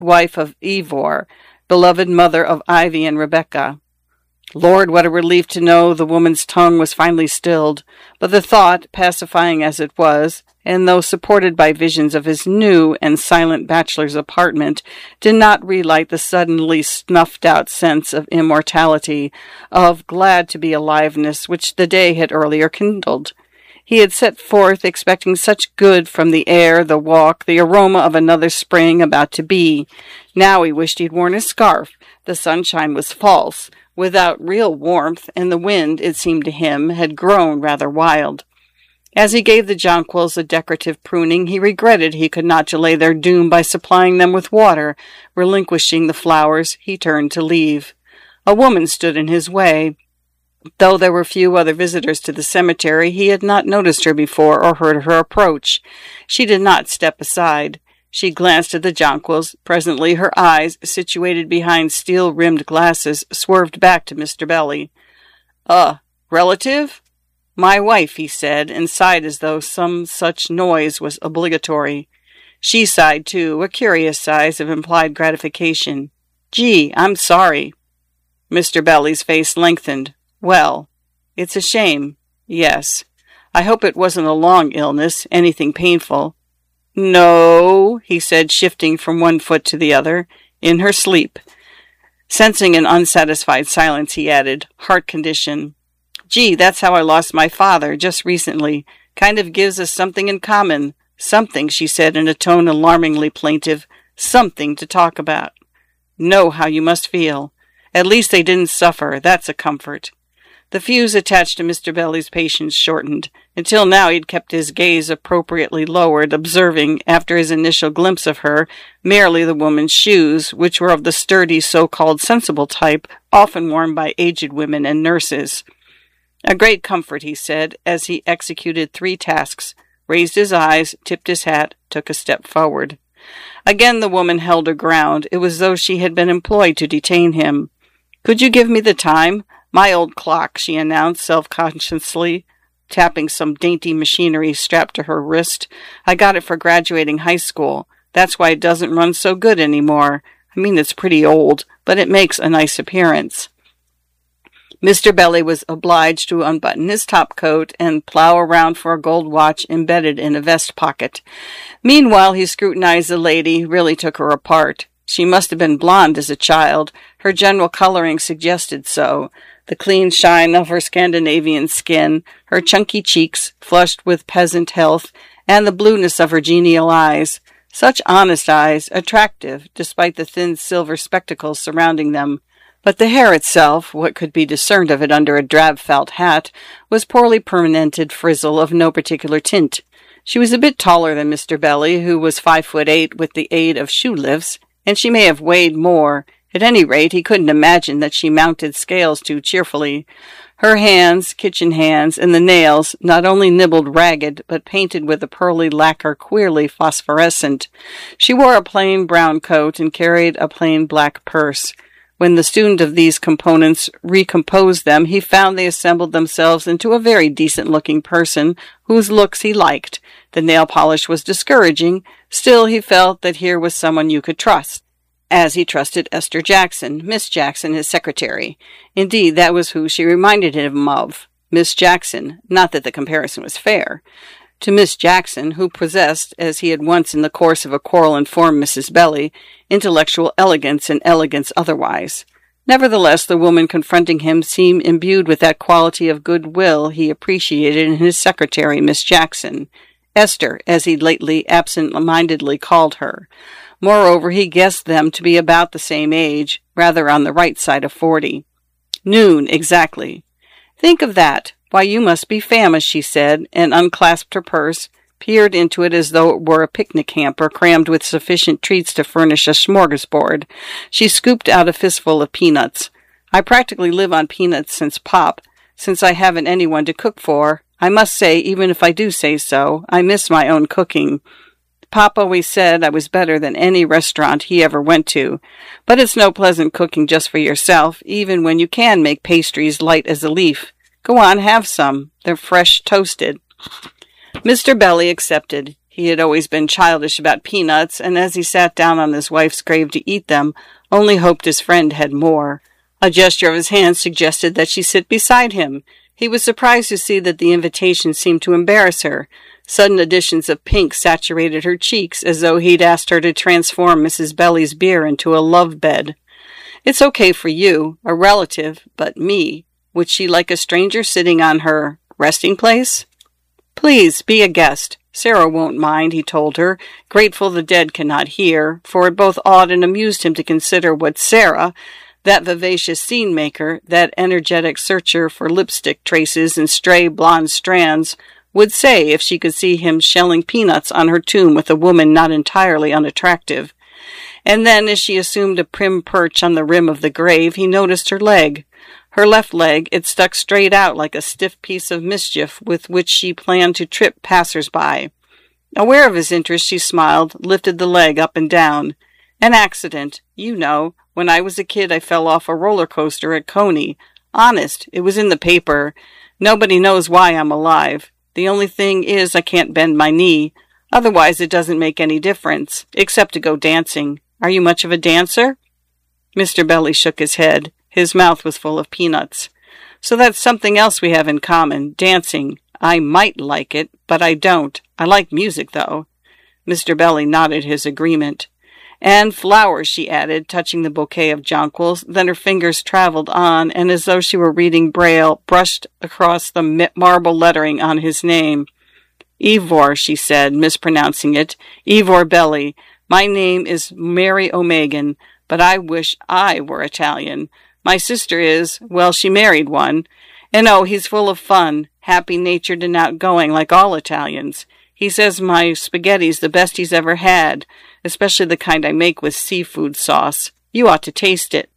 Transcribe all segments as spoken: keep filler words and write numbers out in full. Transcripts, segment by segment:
wife of Ivor, beloved mother of Ivy and Rebecca. Lord, what a relief to know the woman's tongue was finally stilled, but the thought, pacifying as it was, and though supported by visions of his new and silent bachelor's apartment, did not relight the suddenly snuffed-out sense of immortality, of glad-to-be-aliveness which the day had earlier kindled. He had set forth expecting such good from the air, the walk, the aroma of another spring about to be. Now he wished he'd worn a scarf. The sunshine was false, without real warmth, and the wind, it seemed to him, had grown rather wild. As he gave the jonquils a decorative pruning, he regretted he could not delay their doom by supplying them with water. Relinquishing the flowers, he turned to leave. A woman stood in his way. Though there were few other visitors to the cemetery, he had not noticed her before or heard her approach. She did not step aside. She glanced at the jonquils. Presently her eyes, situated behind steel-rimmed glasses, swerved back to Mister Belly. "Uh, relative?" "My wife," he said, and sighed as though some such noise was obligatory. She sighed, too, a curious sigh of implied gratification. "Gee, I'm sorry." Mister Belly's face lengthened. "Well, it's a shame. Yes. I hope it wasn't a long illness, anything painful." "No," he said, shifting from one foot to the other. "In her sleep." Sensing an unsatisfied silence, he added, "Heart condition." "Gee, that's how I lost my father, just recently. Kind of gives us something in common. Something," she said in a tone alarmingly plaintive. "Something to talk about." "Know how you must feel. At least they didn't suffer. That's a comfort." The fuse attached to Mister Belly's patience shortened. Until now he'd kept his gaze appropriately lowered, observing, after his initial glimpse of her, merely the woman's shoes, which were of the sturdy, so-called sensible type, often worn by aged women and nurses. "A great comfort," he said, as he executed three tasks, raised his eyes, tipped his hat, took a step forward. Again the woman held her ground. It was as though she had been employed to detain him. "Could you give me the time? My old clock," she announced self-consciously, tapping some dainty machinery strapped to her wrist. "I got it for graduating high school. That's why it doesn't run so good anymore. I mean, it's pretty old, but it makes a nice appearance." Mister Belly was obliged to unbutton his top coat and plow around for a gold watch embedded in a vest pocket. Meanwhile, he scrutinized the lady, really took her apart. She must have been blonde as a child. Her general coloring suggested so. The clean shine of her Scandinavian skin, her chunky cheeks, flushed with peasant health, and the blueness of her genial eyes. Such honest eyes, attractive, despite the thin silver spectacles surrounding them. But the hair itself, what could be discerned of it under a drab felt hat, was poorly permanented frizzle of no particular tint. She was a bit taller than Mister Belly, who was five foot eight with the aid of shoe lifts, and she may have weighed more. At any rate, he couldn't imagine that she mounted scales too cheerfully. Her hands, kitchen hands, and the nails, not only nibbled ragged, but painted with a pearly lacquer queerly phosphorescent. She wore a plain brown coat and carried a plain black purse. When the student of these components recomposed them, he found they assembled themselves into a very decent-looking person, whose looks he liked. The nail polish was discouraging. Still, he felt that here was someone you could trust, as he trusted Esther Jackson, Miss Jackson, his secretary. Indeed, that was who she reminded him of. Miss Jackson, not that the comparison was fair. To Miss Jackson, who possessed, as he had once in the course of a quarrel informed Missus Belly, intellectual elegance and elegance otherwise. Nevertheless, the woman confronting him seemed imbued with that quality of goodwill he appreciated in his secretary, Miss Jackson. Esther, as he lately absent-mindedly called her. Moreover, he guessed them to be about the same age, rather on the right side of forty. Noon, exactly. "Think of that! Why, you must be famished," she said, and unclasped her purse, peered into it as though it were a picnic hamper crammed with sufficient treats to furnish a smorgasbord. She scooped out a fistful of peanuts. "I practically live on peanuts since Pop, since I haven't anyone to cook for. I must say, even if I do say so, I miss my own cooking. Pop always said I was better than any restaurant he ever went to. But it's no pleasant cooking just for yourself, even when you can make pastries light as a leaf. Go on, have some. They're fresh toasted." Mister Belly accepted. He had always been childish about peanuts, and as he sat down on his wife's grave to eat them, only hoped his friend had more. A gesture of his hand suggested that she sit beside him. He was surprised to see that the invitation seemed to embarrass her. Sudden additions of pink saturated her cheeks, as though he'd asked her to transform Missus Belly's beer into a love bed. It's okay for you, a relative, but me. Would she like a stranger sitting on her resting place? Please, be a guest. Sarah won't mind, he told her, grateful the dead cannot hear, for it both awed and amused him to consider what Sarah, that vivacious scene-maker, that energetic searcher for lipstick traces and stray blonde strands, would say if she could see him shelling peanuts on her tomb with a woman not entirely unattractive. And then, as she assumed a prim perch on the rim of the grave, he noticed her leg. Her left leg, it stuck straight out like a stiff piece of mischief with which she planned to trip passers-by. Aware of his interest, she smiled, lifted the leg up and down. An accident, you know. When I was a kid, I fell off a roller coaster at Coney. Honest, it was in the paper. Nobody knows why I'm alive. The only thing is I can't bend my knee. Otherwise, it doesn't make any difference, except to go dancing. Are you much of a dancer? Mister Belly shook his head. His mouth was full of peanuts. So that's something else we have in common, dancing. I might like it, but I don't. I like music, though. Mister Belly nodded his agreement. And flowers, she added, touching the bouquet of jonquils. Then her fingers traveled on, and as though she were reading Braille, brushed across the marble lettering on his name. Ivor, she said, mispronouncing it. Ivor Belly. My name is Mary O'Megan, but I wish I were Italian. My sister is, well, she married one. And oh, he's full of fun, happy-natured and outgoing like all Italians. He says my spaghetti's the best he's ever had, especially the kind I make with seafood sauce. You ought to taste it.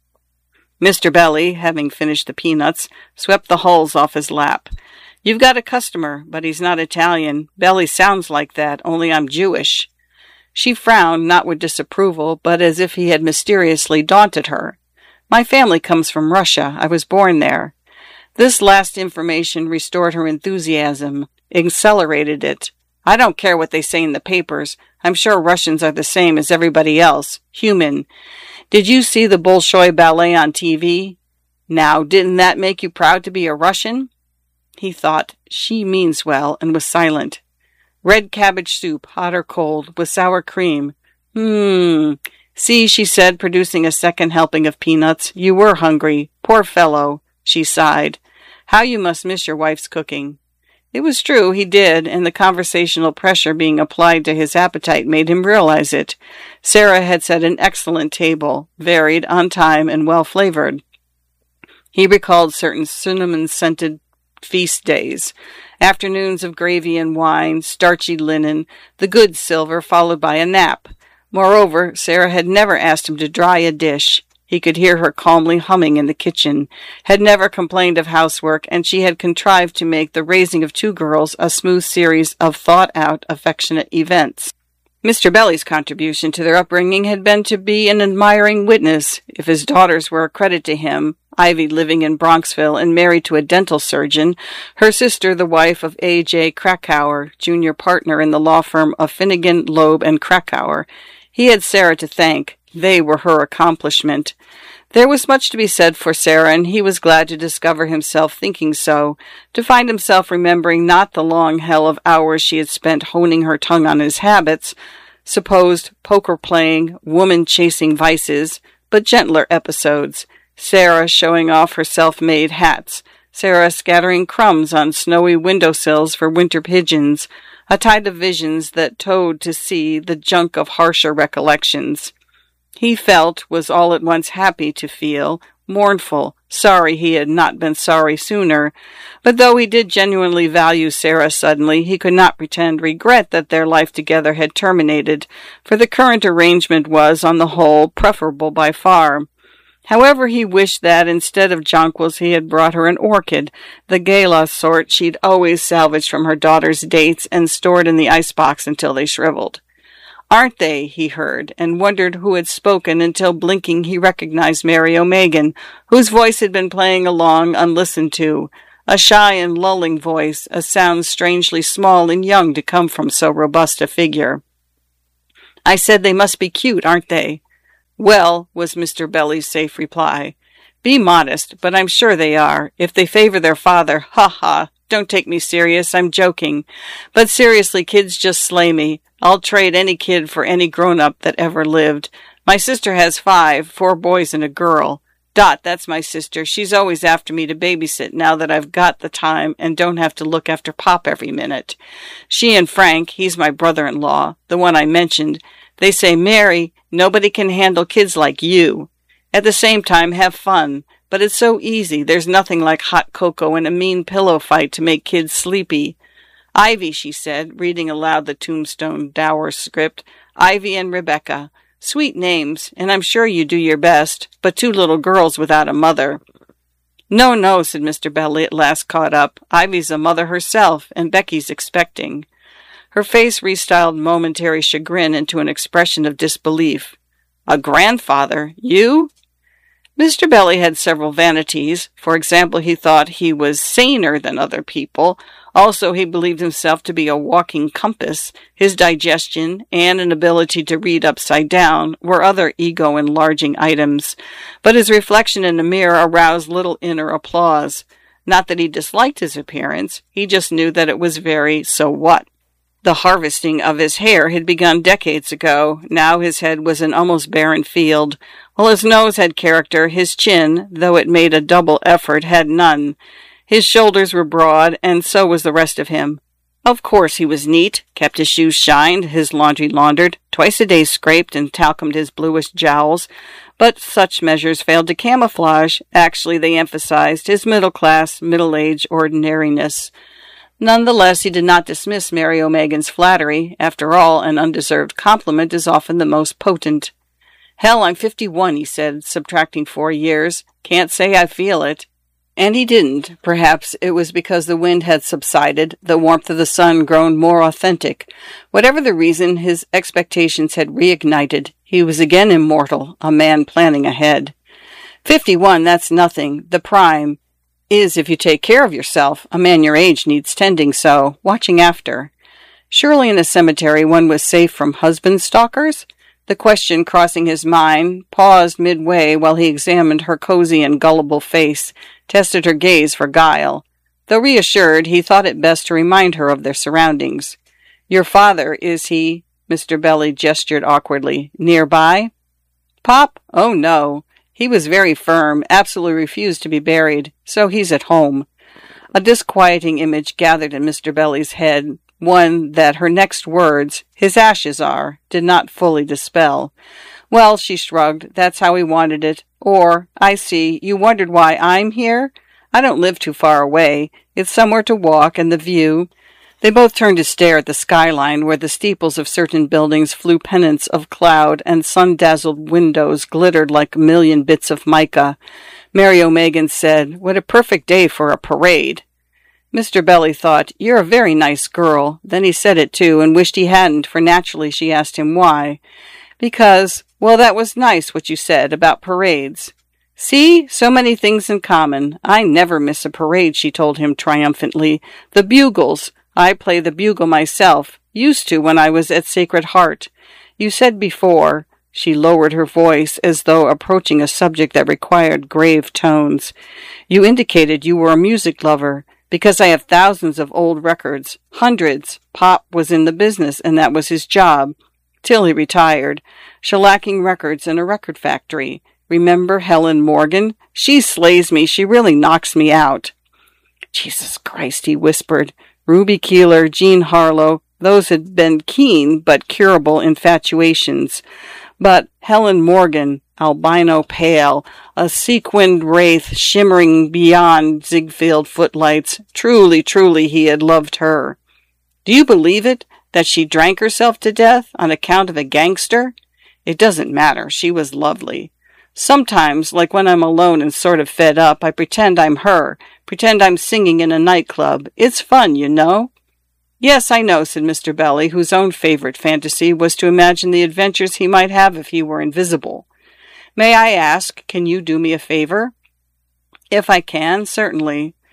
Mister Belly, having finished the peanuts, swept the hulls off his lap. You've got a customer, but he's not Italian. Belly sounds like that, only I'm Jewish. She frowned, not with disapproval, but as if he had mysteriously daunted her. My family comes from Russia. I was born there. This last information restored her enthusiasm, accelerated it. I don't care what they say in the papers. I'm sure Russians are the same as everybody else. Human. Did you see the Bolshoi Ballet on T V? Now, didn't that make you proud to be a Russian? He thought, she means well, and was silent. Red cabbage soup, hot or cold, with sour cream. Hmm. See, she said, producing a second helping of peanuts. You were hungry. Poor fellow. She sighed. How you must miss your wife's cooking. It was true, he did, and the conversational pressure being applied to his appetite made him realize it. Sarah had set an excellent table, varied, on time, and well-flavored. He recalled certain cinnamon-scented feast days, afternoons of gravy and wine, starchy linen, the good silver followed by a nap. Moreover, Sarah had never asked him to dry a dish. He could hear her calmly humming in the kitchen, had never complained of housework, and she had contrived to make the raising of two girls a smooth series of thought-out, affectionate events. Mister Belly's contribution to their upbringing had been to be an admiring witness. If his daughters were a credit to him, Ivy living in Bronxville and married to a dental surgeon, her sister the wife of A J Krakauer, junior partner in the law firm of Finnegan, Loeb, and Krakauer, he had Sarah to thank. They were her accomplishment. There was much to be said for Sarah, and he was glad to discover himself thinking so, to find himself remembering not the long hell of hours she had spent honing her tongue on his habits, supposed poker-playing, woman-chasing vices, but gentler episodes. Sarah showing off her self-made hats, Sarah scattering crumbs on snowy windowsills for winter pigeons, a tide of visions that towed to sea the junk of harsher recollections. He felt, was all at once happy to feel, mournful, sorry he had not been sorry sooner. But though he did genuinely value Sarah suddenly, he could not pretend regret that their life together had terminated, for the current arrangement was, on the whole, preferable by far. However, he wished that, instead of jonquils, he had brought her an orchid, the gala sort she'd always salvaged from her daughter's dates and stored in the icebox until they shriveled. Aren't they? He heard, and wondered who had spoken until, blinking, he recognized Mary O'Megan, whose voice had been playing along unlistened to. A shy and lulling voice, a sound strangely small and young to come from so robust a figure. I said they must be cute, aren't they? Well, was Mister Belly's safe reply. Be modest, but I'm sure they are. If they favor their father, ha ha. Don't take me serious, I'm joking. But seriously, kids just slay me. I'll trade any kid for any grown-up that ever lived. My sister has five, four boys and a girl. Dot, that's my sister. She's always after me to babysit now that I've got the time and don't have to look after Pop every minute. She and Frank, he's my brother-in-law, the one I mentioned, they say, Mary, nobody can handle kids like you. At the same time, have fun. But it's so easy. There's nothing like hot cocoa and a mean pillow fight to make kids sleepy. Ivy, she said, reading aloud the Tombstone Dower script. Ivy and Rebecca. Sweet names, and I'm sure you do your best, but two little girls without a mother. No, no, said Mister Belly, at last caught up. Ivy's a mother herself, and Becky's expecting. Her face restyled momentary chagrin into an expression of disbelief. A grandfather? You? Mister Belly had several vanities. For example, he thought he was saner than other people. Also, he believed himself to be a walking compass. His digestion and an ability to read upside down were other ego-enlarging items. But his reflection in the mirror aroused little inner applause. Not that he disliked his appearance. He just knew that it was very so what. The harvesting of his hair had begun decades ago. Now his head was an almost barren field. While his nose had character, his chin, though it made a double effort, had none. His shoulders were broad, and so was the rest of him. Of course he was neat, kept his shoes shined, his laundry laundered, twice a day scraped and talcumed his bluish jowls. But such measures failed to camouflage. Actually, they emphasized his middle-class, middle-age ordinariness. Nonetheless, he did not dismiss Mary O'Megan's flattery. After all, an undeserved compliment is often the most potent. Hell, I'm fifty-one, he said, subtracting four years. Can't say I feel it. And he didn't. Perhaps it was because the wind had subsided, the warmth of the sun grown more authentic. Whatever the reason, his expectations had reignited. He was again immortal, a man planning ahead. Fifty-one, that's nothing. The prime is if you take care of yourself. A man your age needs tending so, watching after. Surely in a cemetery one was safe from husband stalkers? The question, crossing his mind, paused midway while he examined her cozy and gullible face, tested her gaze for guile. Though reassured, he thought it best to remind her of their surroundings. Your father, is he? Mister Belly gestured awkwardly. Nearby? Pop? Oh, no. He was very firm, absolutely refused to be buried, so he's at home. A disquieting image gathered in Mister Belly's head, one that her next words, his ashes are, did not fully dispel. Well, she shrugged, that's how he wanted it. Or, I see, you wondered why I'm here? I don't live too far away. It's somewhere to walk, and the view. They both turned to stare at the skyline, where the steeples of certain buildings flew pennants of cloud, and sun-dazzled windows glittered like a million bits of mica. Mary O'Megan said, What a perfect day for a parade. Mister Belly thought, You're a very nice girl. Then he said it, too, and wished he hadn't, for naturally she asked him why. Because, well, that was nice what you said about parades. See, so many things in common. I never miss a parade, she told him triumphantly. The bugles. I play the bugle myself. Used to when I was at Sacred Heart. You said before, she lowered her voice as though approaching a subject that required grave tones. You indicated you were a music lover, because I have thousands of old records. Hundreds. Pop was in the business, and that was his job. Till he retired. Shellacking records in a record factory. Remember Helen Morgan? She slays me. She really knocks me out. Jesus Christ, he whispered. Ruby Keeler, Jean Harlow, those had been keen but curable infatuations. But Helen Morgan, albino pale, a sequined wraith shimmering beyond Ziegfeld footlights, truly, truly he had loved her. Do you believe it, that she drank herself to death on account of a gangster? It doesn't matter, she was lovely. Sometimes, like when I'm alone and sort of fed up, I pretend I'm her, pretend I'm singing in a nightclub. It's fun, you know. Yes, I know, said Mister Belly, whose own favorite fantasy was to imagine the adventures he might have if he were invisible. May I ask, can you do me a favor? If I can, certainly.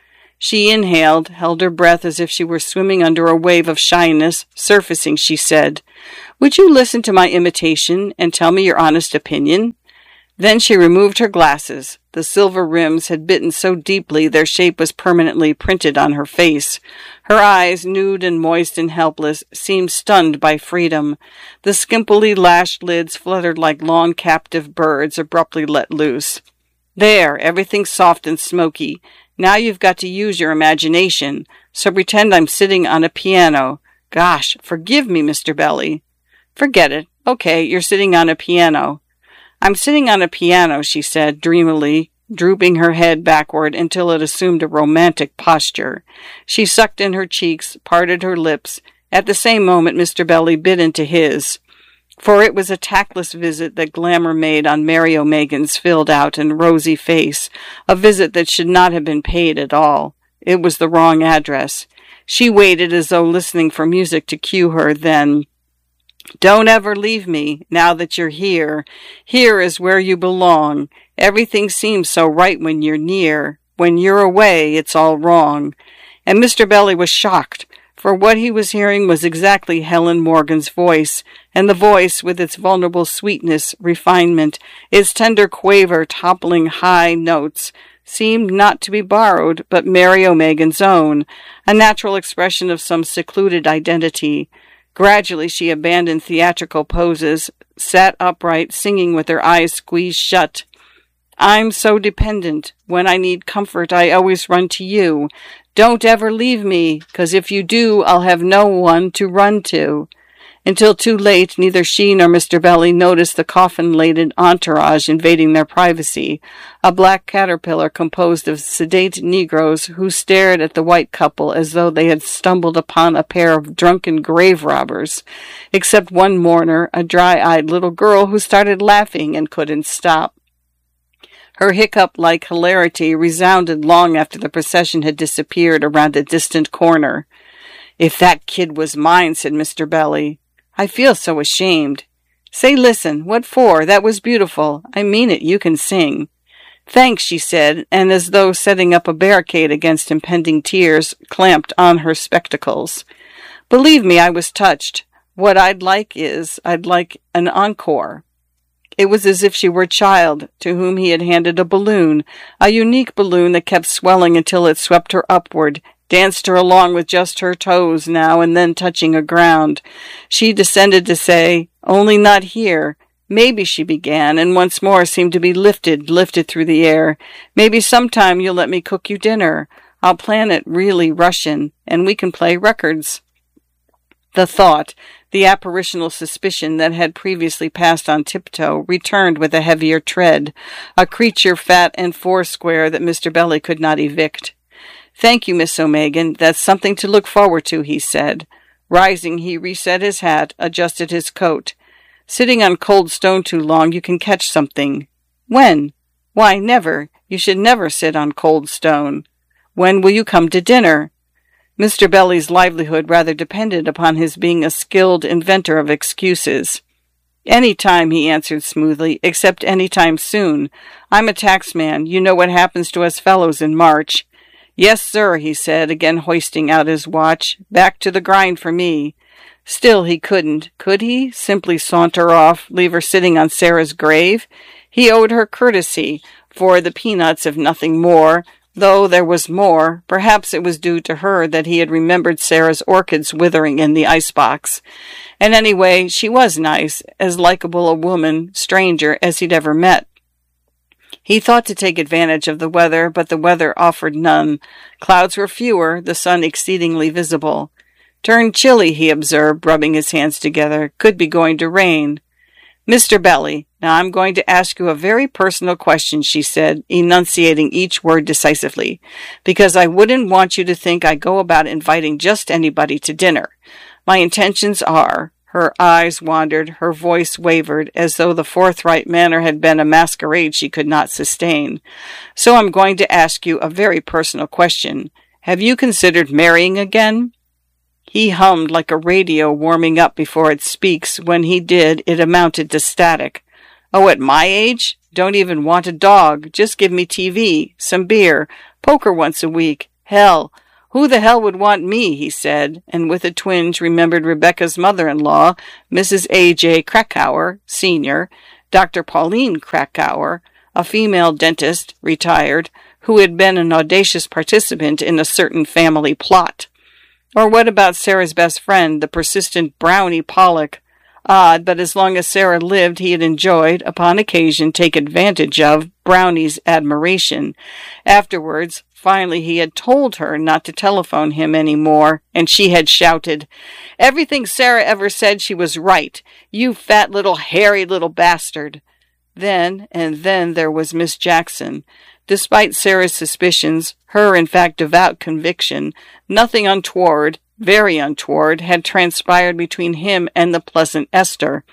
She inhaled, held her breath as if she were swimming under a wave of shyness. Surfacing, she said, "Would you listen to my imitation and tell me your honest opinion?" Then she removed her glasses. The silver rims had bitten so deeply their shape was permanently printed on her face. Her eyes, nude and moist and helpless, seemed stunned by freedom. The skimpily lashed lids fluttered like long captive birds abruptly let loose. "There, everything's soft and smoky. Now you've got to use your imagination, so pretend I'm sitting on a piano. Gosh, forgive me, Mister Belly." "Forget it. Okay, you're sitting on a piano." "I'm sitting on a piano," she said dreamily, drooping her head backward until it assumed a romantic posture. She sucked in her cheeks, parted her lips. At the same moment, Mister Belly bit into his. For it was a tactless visit that glamour made on Mary O'Megan's filled-out and rosy face, a visit that should not have been paid at all. It was the wrong address. She waited as though listening for music to cue her, then, "Don't ever leave me, now that you're here. Here is where you belong. Everything seems so right when you're near. When you're away, it's all wrong." And Mister Belly was shocked, for what he was hearing was exactly Helen Morgan's voice, and the voice, with its vulnerable sweetness, refinement, its tender quaver toppling high notes, seemed not to be borrowed, but Mary O'Megan's own, a natural expression of some secluded identity. Gradually she abandoned theatrical poses, sat upright, singing with her eyes squeezed shut. "I'm so dependent. When I need comfort, I always run to you. Don't ever leave me, 'cause if you do, I'll have no one to run to." Until too late, neither she nor Mister Belly noticed the coffin-laden entourage invading their privacy, a black caterpillar composed of sedate Negroes who stared at the white couple as though they had stumbled upon a pair of drunken grave robbers, except one mourner, a dry-eyed little girl who started laughing and couldn't stop. Her hiccup-like hilarity resounded long after the procession had disappeared around a distant corner. "If that kid was mine," said Mister Belly. "I feel so ashamed." "Say, listen, what for? That was beautiful. I mean it, you can sing." "Thanks," she said, and as though setting up a barricade against impending tears, clamped on her spectacles. "Believe me, I was touched. What I'd like is, I'd like an encore." It was as if she were a child, to whom he had handed a balloon, a unique balloon that kept swelling until it swept her upward, danced her along with just her toes now and then touching a ground. She descended to say, "Only not here." "Maybe," she began, and once more seemed to be lifted, lifted through the air. "Maybe sometime you'll let me cook you dinner. I'll plan it really Russian, and we can play records." The thought, the apparitional suspicion that had previously passed on tiptoe, returned with a heavier tread, a creature fat and foursquare that Mister Belly could not evict. "Thank you, Miss O'Megan. That's something to look forward to," he said. Rising, he reset his hat, adjusted his coat. "Sitting on cold stone too long, you can catch something." "When?" "Why, never. You should never sit on cold stone." "When will you come to dinner?" Mister Belly's livelihood rather depended upon his being a skilled inventor of excuses. "Any time," he answered smoothly, "except any time soon. I'm a taxman. You know what happens to us fellows in March." "Yes, sir," he said, again hoisting out his watch. "Back to the grind for me." Still he couldn't, could he, simply saunter off, leave her sitting on Sarah's grave? He owed her courtesy, for the peanuts, if nothing more, though there was more. Perhaps it was due to her that he had remembered Sarah's orchids withering in the icebox. And anyway, she was nice, as likable a woman, stranger, as he'd ever met. He thought to take advantage of the weather, but the weather offered none. Clouds were fewer, the sun exceedingly visible. "Turned chilly," he observed, rubbing his hands together. "Could be going to rain." "Mister Belly, now I'm going to ask you a very personal question," she said, enunciating each word decisively, "because I wouldn't want you to think I go about inviting just anybody to dinner. My intentions are—" Her eyes wandered, her voice wavered, as though the forthright manner had been a masquerade she could not sustain. "So I'm going to ask you a very personal question. Have you considered marrying again?" He hummed like a radio warming up before it speaks. When he did, it amounted to static. "Oh, at my age? Don't even want a dog. Just give me T V, some beer, poker once a week. Hell, who the hell would want me, he said, and with a twinge remembered Rebecca's mother-in-law, Missus A J Krakauer, Senior, Doctor Pauline Krakauer, a female dentist, retired, who had been an audacious participant in a certain family plot. Or what about Sarah's best friend, the persistent Brownie Pollock? Odd, but as long as Sarah lived, he had enjoyed, upon occasion, take advantage of Brownie's admiration. Afterwards, finally, he had told her not to telephone him any more, and she had shouted, "Everything Sarah ever said, she was right. You fat little hairy little bastard." Then, and then there was Miss Jackson. Despite Sarah's suspicions, her, in fact, devout conviction, nothing untoward, very untoward, had transpired between him and the pleasant Esther,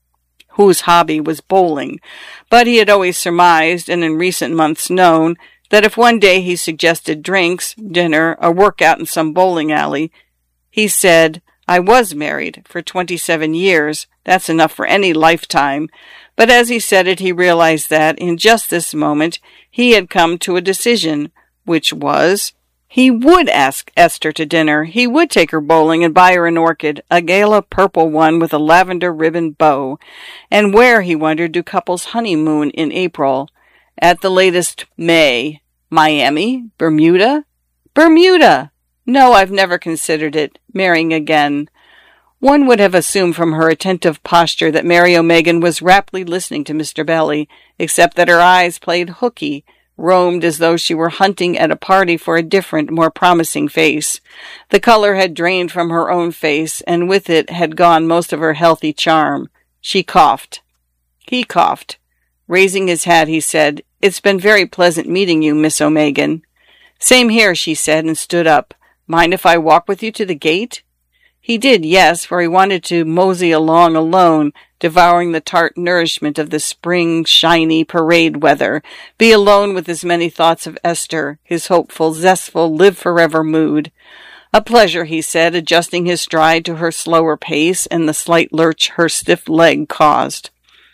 whose hobby was bowling. But he had always surmised, and in recent months known, that if one day he suggested drinks, dinner, a workout in some bowling alley, he said, "I was married for twenty-seven years. That's enough for any lifetime." But as he said it, he realized that, in just this moment, he had come to a decision, which was, he would ask Esther to dinner. He would take her bowling and buy her an orchid, a gala purple one with a lavender ribbon bow. And where, he wondered, do couples honeymoon in April? At the latest, May. Miami? Bermuda? Bermuda! No, I've never considered it. Marrying again. One would have assumed from her attentive posture that Mary O'Megan was raptly listening to Mister Belly, except that her eyes played hooky, roamed as though she were hunting at a party for a different, more promising face. The color had drained from her own face, and with it had gone most of her healthy charm. She coughed. He coughed. Raising his hat, he said, "It's been very pleasant meeting you, Miss O'Megan." "Same here," she said, and stood up. "Mind if I walk with you to the gate?" He did, yes, for he wanted to mosey along alone, devouring the tart nourishment of the spring, shiny parade weather, be alone with his many thoughts of Esther, his hopeful, zestful, live-forever mood. "A pleasure," he said, adjusting his stride to her slower pace and the slight lurch her stiff leg caused.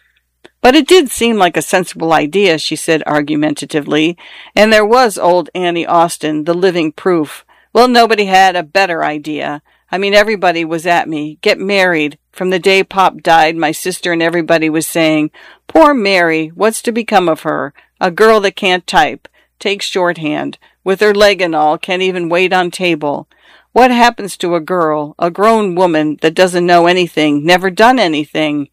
"But it did seem like a sensible idea," she said argumentatively, "and there was old Annie Austin, the living proof. Well, nobody had a better idea. I mean, everybody was at me. Get married. From the day Pop died, my sister and everybody was saying, 'Poor Mary, what's to become of her? A girl that can't type, takes shorthand, with her leg and all, can't even wait on table. What happens to a girl, a grown woman that doesn't know anything, never done anything,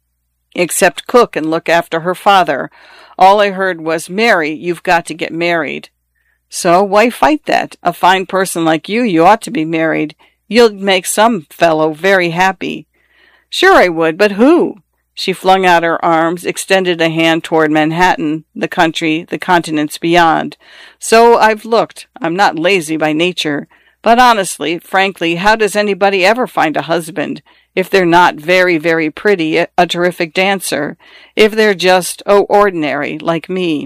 except cook and look after her father? All I heard was, 'Mary, you've got to get married.' So why fight that? A fine person like you, you ought to be married. You'll make some fellow very happy." "Sure I would, but who?" She flung out her arms, extended a hand toward Manhattan, the country, the continents beyond. "So I've looked. I'm not lazy by nature. But honestly, frankly, how does anybody ever find a husband? If they're not very, very pretty, a terrific dancer. If they're just, oh, ordinary, like me."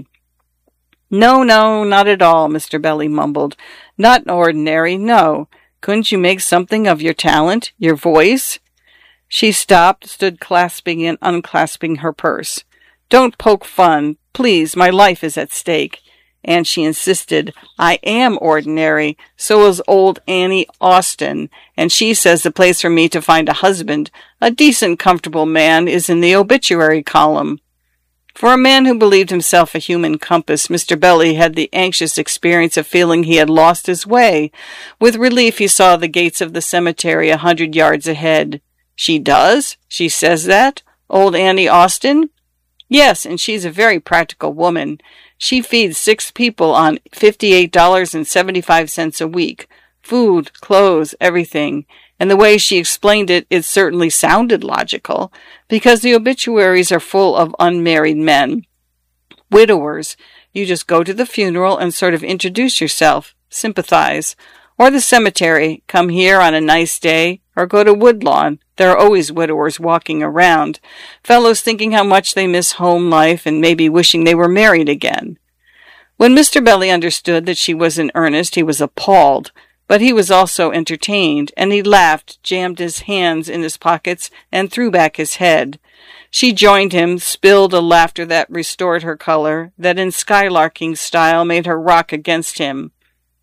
"No, no, not at all," Mister Belly mumbled. "Not ordinary, no. Couldn't you make something of your talent, your voice?" She stopped, stood clasping and unclasping her purse. "Don't poke fun. Please, my life is at stake." And she insisted, "I am ordinary. So is old Annie Austin. And she says the place for me to find a husband, a decent, comfortable man, is in the obituary column." For a man who believed himself a human compass, Mister Belly had the anxious experience of feeling he had lost his way. With relief he saw the gates of the cemetery a hundred yards ahead. "She does? She says that? Old Annie Austin?" "Yes, and she's a very practical woman. She feeds six people on fifty-eight dollars and seventy-five cents a week. Food, clothes, everything. And the way she explained it, it certainly sounded logical, because the obituaries are full of unmarried men. Widowers. You just go to the funeral and sort of introduce yourself, sympathize. Or the cemetery, come here on a nice day, or go to Woodlawn. There are always widowers walking around, fellows thinking how much they miss home life and maybe wishing they were married again." When Mister Belly understood that she was in earnest, he was appalled. But he was also entertained, and he laughed, jammed his hands in his pockets, and threw back his head. She joined him, spilled a laughter that restored her color, that in skylarking style made her rock against him.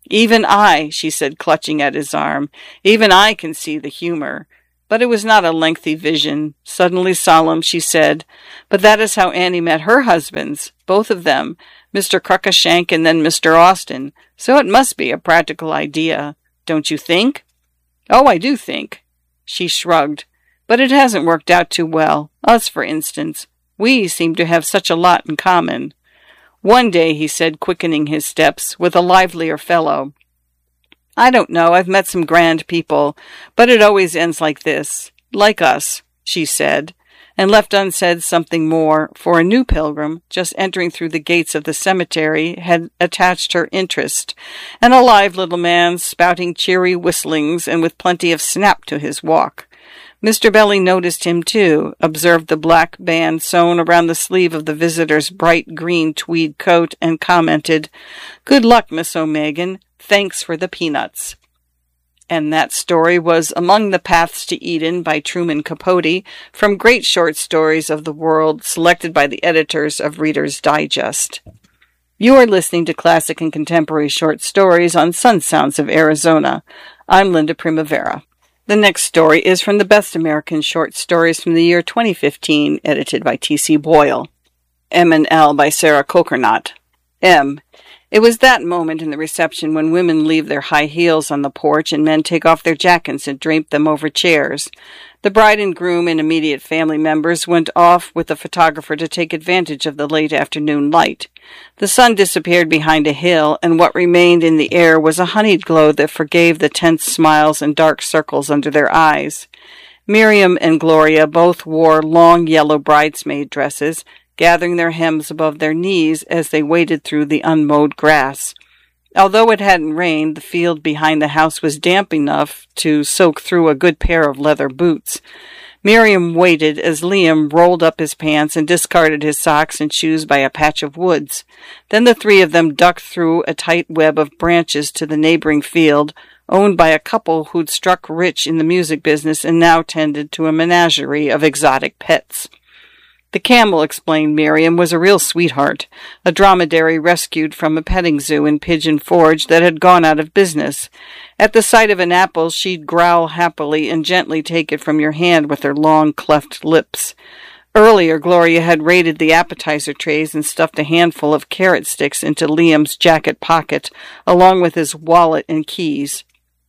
Even I, she said, clutching at his arm, even I can see the humor. But it was not a lengthy vision. Suddenly solemn, she said, but that is how Annie met her husbands, both of them, Mister Cruikshank and then Mister Austen, so it must be a practical idea. Don't you think? Oh, I do think. She shrugged. But it hasn't worked out too well. Us, for instance. We seem to have such a lot in common. One day, he said, quickening his steps, with a livelier fellow. I don't know, I've met some grand people, but it always ends like this. Like us, she said, and left unsaid something more, for a new pilgrim, just entering through the gates of the cemetery, had attached her interest, and a live little man, spouting cheery whistlings and with plenty of snap to his walk. Mister Belly noticed him, too, observed the black band sewn around the sleeve of the visitor's bright green tweed coat, and commented, Good luck, Miss O'Megan. Thanks for the peanuts. And that story was Among the Paths to Eden by Truman Capote, from Great Short Stories of the World, selected by the editors of Reader's Digest. You are listening to Classic and Contemporary Short Stories on Sun Sounds of Arizona. I'm Linda Primavera. The next story is from the Best American Short Stories from the year twenty fifteen, edited by T C Boyle. M and L by Sarah Kokernot. M. It was that moment in the reception when women leave their high heels on the porch and men take off their jackets and drape them over chairs. The bride and groom and immediate family members went off with the photographer to take advantage of the late afternoon light. The sun disappeared behind a hill, and what remained in the air was a honeyed glow that forgave the tense smiles and dark circles under their eyes. Miriam and Gloria both wore long yellow bridesmaid dresses, gathering their hems above their knees as they waded through the unmowed grass. Although it hadn't rained, the field behind the house was damp enough to soak through a good pair of leather boots. Miriam waited as Liam rolled up his pants and discarded his socks and shoes by a patch of woods. Then the three of them ducked through a tight web of branches to the neighboring field, owned by a couple who'd struck rich in the music business and now tended to a menagerie of exotic pets. The camel, explained Miriam, was a real sweetheart, a dromedary rescued from a petting zoo in Pigeon Forge that had gone out of business. At the sight of an apple, she'd growl happily and gently take it from your hand with her long, cleft lips. Earlier, Gloria had raided the appetizer trays and stuffed a handful of carrot sticks into Liam's jacket pocket, along with his wallet and keys.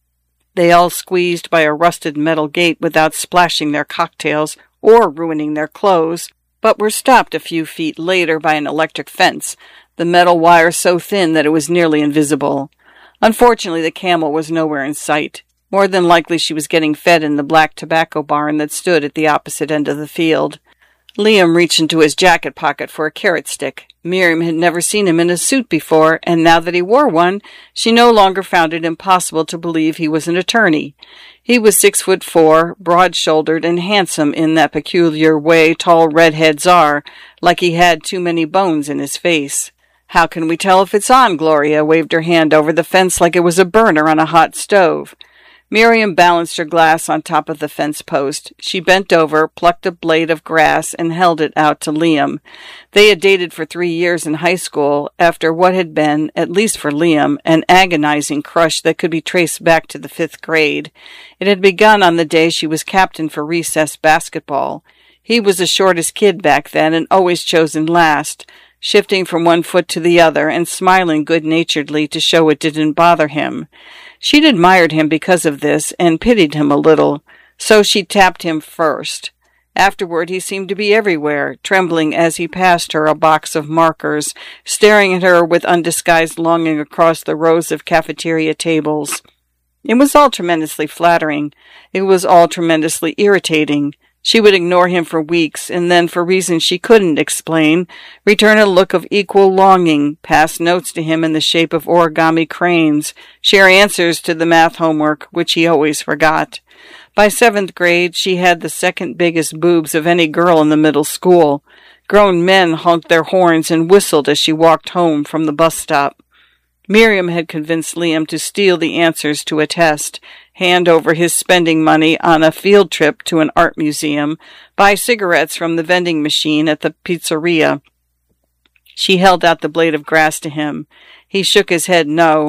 They all squeezed by a rusted metal gate without splashing their cocktails or ruining their clothes, but were stopped a few feet later by an electric fence, the metal wire so thin that it was nearly invisible. Unfortunately, the camel was nowhere in sight. More than likely she was getting fed in the black tobacco barn that stood at the opposite end of the field. Liam reached into his jacket pocket for a carrot stick. Miriam had never seen him in a suit before, and now that he wore one, she no longer found it impossible to believe he was an attorney. He was six foot four, broad-shouldered, and handsome in that peculiar way tall redheads are, like he had too many bones in his face. How can we tell if it's on? Gloria waved her hand over the fence like it was a burner on a hot stove. Miriam balanced her glass on top of the fence post. She bent over, plucked a blade of grass, and held it out to Liam. They had dated for three years in high school, after what had been, at least for Liam, an agonizing crush that could be traced back to the fifth grade. It had begun on the day she was captain for recess basketball. He was the shortest kid back then and always chosen last, shifting from one foot to the other and smiling good-naturedly to show it didn't bother him. She'd admired him because of this and pitied him a little, so she tapped him first. Afterward he seemed to be everywhere, trembling as he passed her a box of markers, staring at her with undisguised longing across the rows of cafeteria tables. It was all tremendously flattering. It was all tremendously irritating. She would ignore him for weeks, and then, for reasons she couldn't explain, return a look of equal longing, pass notes to him in the shape of origami cranes, share answers to the math homework, which he always forgot. By seventh grade, she had the second biggest boobs of any girl in the middle school. Grown men honked their horns and whistled as she walked home from the bus stop. Miriam had convinced Liam to steal the answers to a test, hand over his spending money on a field trip to an art museum, buy cigarettes from the vending machine at the pizzeria. She held out the blade of grass to him. He shook his head no.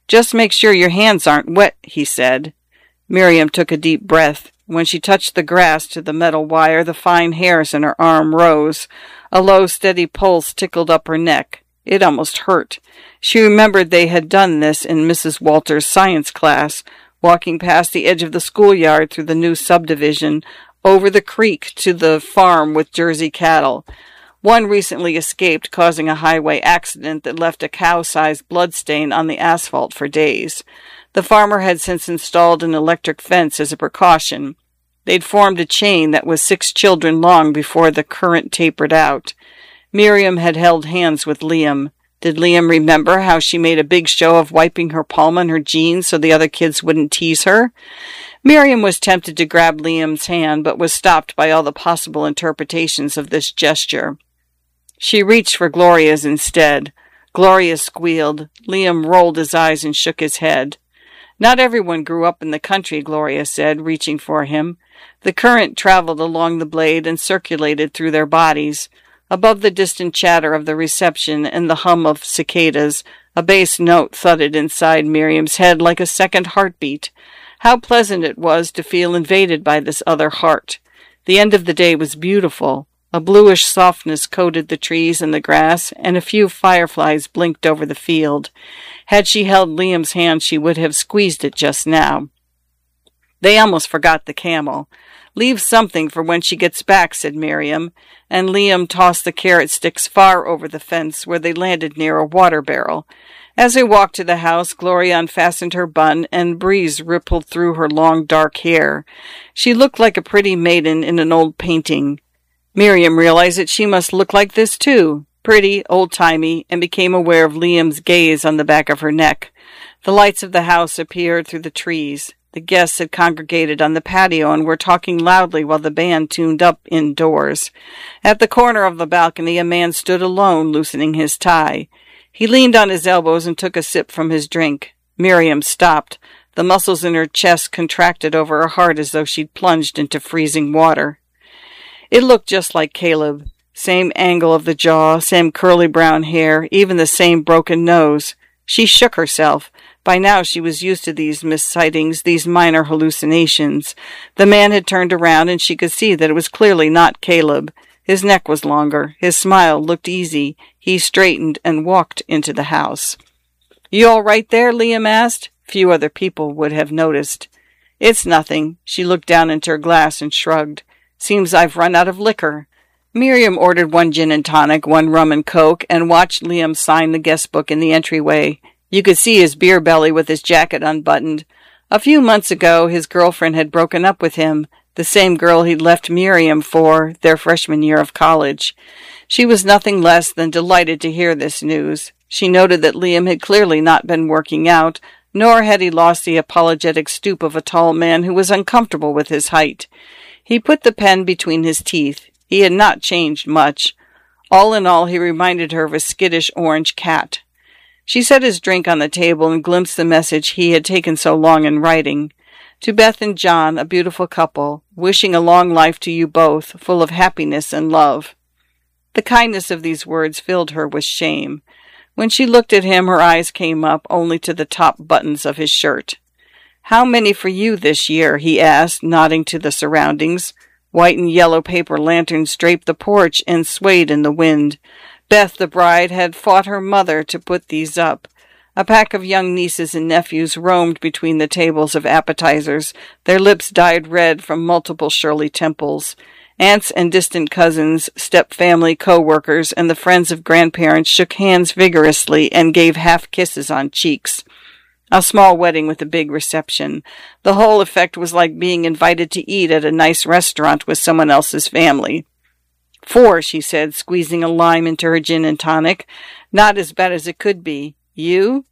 Just make sure your hands aren't wet, he said. Miriam took a deep breath. When she touched the grass to the metal wire, the fine hairs in her arm rose. A low, steady pulse tickled up her neck. It almost hurt. She remembered they had done this in Missus Walter's science class, walking past the edge of the schoolyard through the new subdivision, over the creek to the farm with Jersey cattle. One recently escaped, causing a highway accident that left a cow-sized bloodstain on the asphalt for days. The farmer had since installed an electric fence as a precaution. They'd formed a chain that was six children long before the current tapered out. Miriam had held hands with Liam. Did Liam remember how she made a big show of wiping her palm on her jeans so the other kids wouldn't tease her? Miriam was tempted to grab Liam's hand, but was stopped by all the possible interpretations of this gesture. She reached for Gloria's instead. Gloria squealed. Liam rolled his eyes and shook his head. Not everyone grew up in the country, Gloria said, reaching for him. The current traveled along the blade and circulated through their bodies. Above the distant chatter of the reception and the hum of cicadas, a bass note thudded inside Miriam's head like a second heartbeat. How pleasant it was to feel invaded by this other heart. The end of the day was beautiful. A bluish softness coated the trees and the grass, and a few fireflies blinked over the field. Had she held Liam's hand, she would have squeezed it just now. They almost forgot the camel. Leave something for when she gets back, said Miriam, and Liam tossed the carrot sticks far over the fence where they landed near a water barrel. As they walked to the house, Gloria unfastened her bun, and breeze rippled through her long dark hair. She looked like a pretty maiden in an old painting. Miriam realized that she must look like this too, pretty, old-timey, and became aware of Liam's gaze on the back of her neck. The lights of the house appeared through the trees. The guests had congregated on the patio and were talking loudly while the band tuned up indoors. At the corner of the balcony, a man stood alone, loosening his tie. He leaned on his elbows and took a sip from his drink. Miriam stopped. The muscles in her chest contracted over her heart as though she'd plunged into freezing water. It looked just like Caleb. Same angle of the jaw, same curly brown hair, even the same broken nose. She shook herself. By now she was used to these missightings, these minor hallucinations. The man had turned around, and she could see that it was clearly not Caleb. His neck was longer. His smile looked easy. He straightened and walked into the house. "You all right there?" Liam asked. Few other people would have noticed. "It's nothing." She looked down into her glass and shrugged. "Seems I've run out of liquor." Miriam ordered one gin and tonic, one rum and coke, and watched Liam sign the guest book in the entryway. You could see his beer belly with his jacket unbuttoned. A few months ago, his girlfriend had broken up with him, the same girl he'd left Miriam for their freshman year of college. She was nothing less than delighted to hear this news. She noted that Liam had clearly not been working out, nor had he lost the apologetic stoop of a tall man who was uncomfortable with his height. He put the pen between his teeth. He had not changed much. All in all, he reminded her of a skittish orange cat. She set his drink on the table and glimpsed the message he had taken so long in writing. To Beth and John, a beautiful couple, wishing a long life to you both, full of happiness and love. The kindness of these words filled her with shame. When she looked at him, her eyes came up only to the top buttons of his shirt. "How many for you this year?" he asked, nodding to the surroundings. White and yellow paper lanterns draped the porch and swayed in the wind. Beth, the bride, had fought her mother to put these up. A pack of young nieces and nephews roamed between the tables of appetizers, their lips dyed red from multiple Shirley Temples. Aunts and distant cousins, step-family co-workers, and the friends of grandparents shook hands vigorously and gave half-kisses on cheeks. A small wedding with a big reception. The whole effect was like being invited to eat at a nice restaurant with someone else's family. "Four," she said, squeezing a lime into her gin and tonic. "Not as bad as it could be. You?"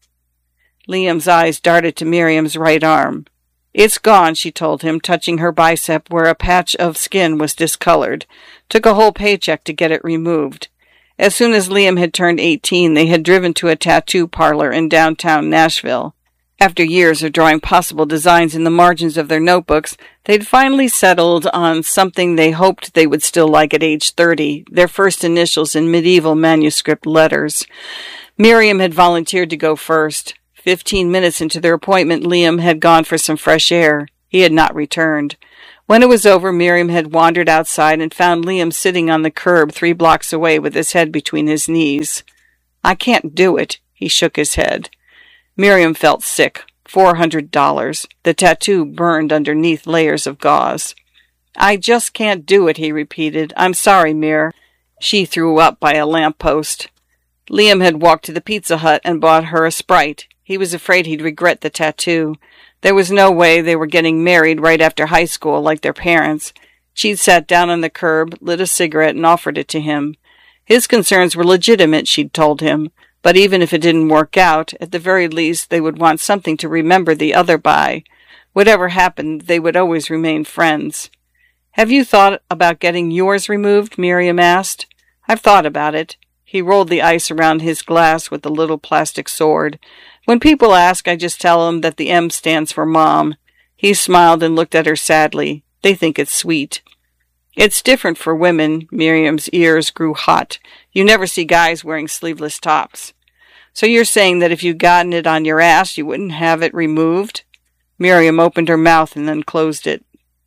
Liam's eyes darted to Miriam's right arm. "It's gone," she told him, touching her bicep where a patch of skin was discolored. "Took a whole paycheck to get it removed." As soon as Liam had turned eighteen, they had driven to a tattoo parlor in downtown Nashville. After years of drawing possible designs in the margins of their notebooks, they'd finally settled on something they hoped they would still like at age thirty, their first initials in medieval manuscript letters. Miriam had volunteered to go first. Fifteen minutes into their appointment, Liam had gone for some fresh air. He had not returned. When it was over, Miriam had wandered outside and found Liam sitting on the curb three blocks away with his head between his knees. "I can't do it," he shook his head. Miriam felt sick. Four hundred dollars. The tattoo burned underneath layers of gauze. "I just can't do it," he repeated. "I'm sorry, Mir." She threw up by a lamp-post. Liam had walked to the Pizza Hut and bought her a Sprite. He was afraid he'd regret the tattoo. There was no way they were getting married right after high school like their parents. She'd sat down on the curb, lit a cigarette, and offered it to him. His concerns were legitimate, she'd told him, but even if it didn't work out, at the very least they would want something to remember the other by. Whatever happened, they would always remain friends. "Have you thought about getting yours removed?" Miriam asked. "I've thought about it." He rolled the ice around his glass with the little plastic sword. "When people ask, I just tell them that the M stands for Mom." He smiled and looked at her sadly. "They think it's sweet." "It's different for women." Miriam's ears grew hot. "You never see guys wearing sleeveless tops." "So you're saying that if you'd gotten it on your ass, you wouldn't have it removed?" Miriam opened her mouth and then closed it.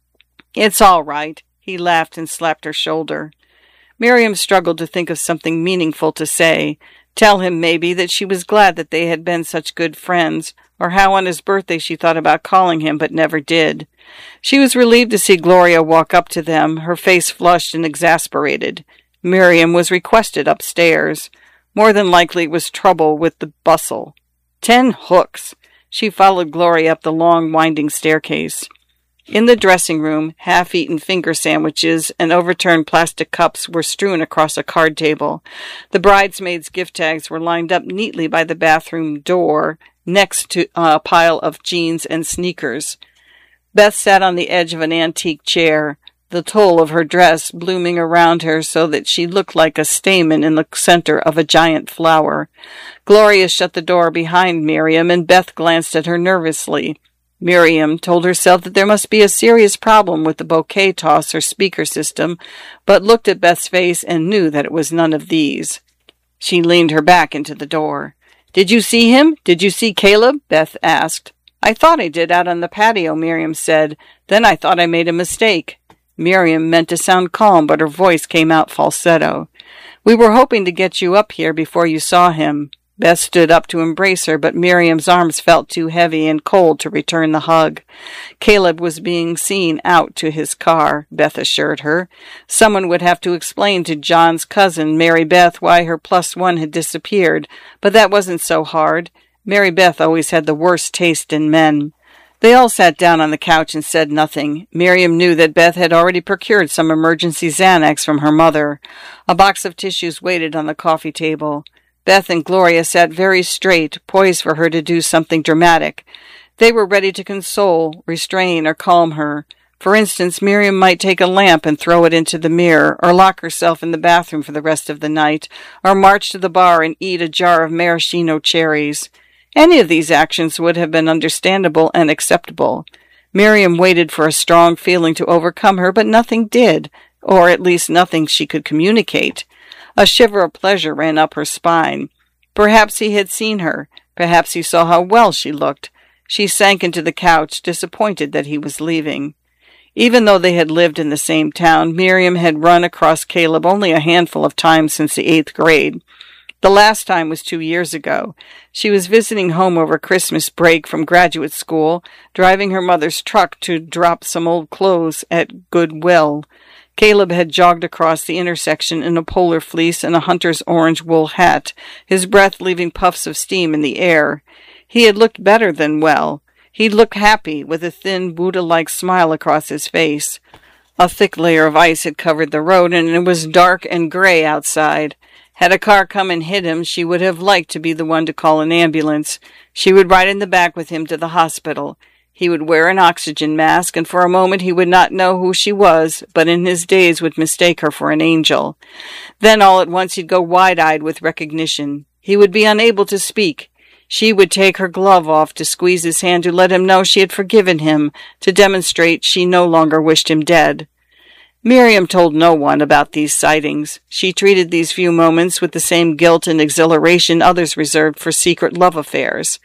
"It's all right." He laughed and slapped her shoulder. Miriam struggled to think of something meaningful to say. Tell him, maybe, that she was glad that they had been such good friends, or how on his birthday she thought about calling him but never did. She was relieved to see Gloria walk up to them, her face flushed and exasperated. Miriam was requested upstairs. More than likely it was trouble with the bustle. Ten hooks! She followed Gloria up the long, winding staircase. In the dressing room, half-eaten finger sandwiches and overturned plastic cups were strewn across a card table. The bridesmaids' gift tags were lined up neatly by the bathroom door, next to a pile of jeans and sneakers. Beth sat on the edge of an antique chair, the tulle of her dress blooming around her so that she looked like a stamen in the center of a giant flower. Gloria shut the door behind Miriam, and Beth glanced at her nervously. Miriam told herself that there must be a serious problem with the bouquet toss or speaker system, but looked at Beth's face and knew that it was none of these. She leaned her back into the door. "Did you see him? Did you see Caleb?" Beth asked. "I thought I did out on the patio," Miriam said. "Then I thought I made a mistake." Miriam meant to sound calm, but her voice came out falsetto. "We were hoping to get you up here before you saw him." Beth stood up to embrace her, but Miriam's arms felt too heavy and cold to return the hug. Caleb was being seen out to his car, Beth assured her. Someone would have to explain to John's cousin, Mary Beth, why her plus one had disappeared, but that wasn't so hard. Mary Beth always had the worst taste in men. They all sat down on the couch and said nothing. Miriam knew that Beth had already procured some emergency Xanax from her mother. A box of tissues waited on the coffee table. Beth and Gloria sat very straight, poised for her to do something dramatic. They were ready to console, restrain, or calm her. For instance, Miriam might take a lamp and throw it into the mirror, or lock herself in the bathroom for the rest of the night, or march to the bar and eat a jar of maraschino cherries. Any of these actions would have been understandable and acceptable. Miriam waited for a strong feeling to overcome her, but nothing did, or at least nothing she could communicate. A shiver of pleasure ran up her spine. Perhaps he had seen her. Perhaps he saw how well she looked. She sank into the couch, disappointed that he was leaving. Even though they had lived in the same town, Miriam had run across Caleb only a handful of times since the eighth grade. The last time was two years ago. She was visiting home over Christmas break from graduate school, driving her mother's truck to drop some old clothes at Goodwill. Caleb had jogged across the intersection in a polar fleece and a hunter's orange wool hat, his breath leaving puffs of steam in the air. He had looked better than well. He looked happy, with a thin, Buddha-like smile across his face. A thick layer of ice had covered the road, and it was dark and gray outside. Had a car come and hit him, she would have liked to be the one to call an ambulance. She would ride in the back with him to the hospital. He would wear an oxygen mask, and for a moment he would not know who she was, but in his daze would mistake her for an angel. Then all at once he'd go wide-eyed with recognition. He would be unable to speak. She would take her glove off to squeeze his hand to let him know she had forgiven him, to demonstrate she no longer wished him dead. Miriam told no one about these sightings. She treated these few moments with the same guilt and exhilaration others reserved for secret love affairs.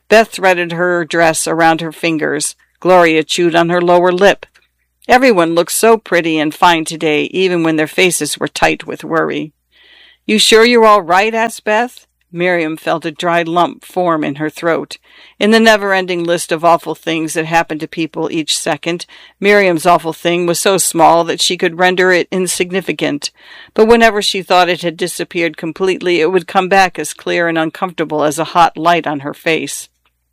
Beth threaded her dress around her fingers. Gloria chewed on her lower lip. Everyone looked so pretty and fine today, even when their faces were tight with worry. "You sure you're all right?" asked Beth. Miriam felt a dry lump form in her throat. In the never-ending list of awful things that happened to people each second, Miriam's awful thing was so small that she could render it insignificant. But whenever she thought it had disappeared completely, it would come back as clear and uncomfortable as a hot light on her face.